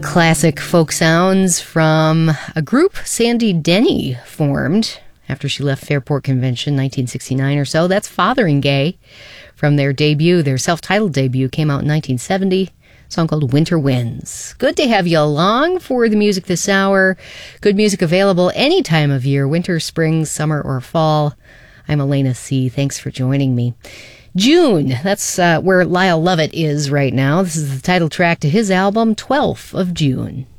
Classic folk sounds from a group Sandy Denny formed after she left Fairport Convention 1969 or so. That's Fotheringay from their debut. Their self-titled debut came out in 1970. A song called Winter Winds. Good to have you along for the music this hour. Good music available any time of year, winter, spring, summer, or fall. I'm Elena C. Thanks for joining me. June, that's where Lyle Lovett is right now. This is the title track to his album, 12th of June.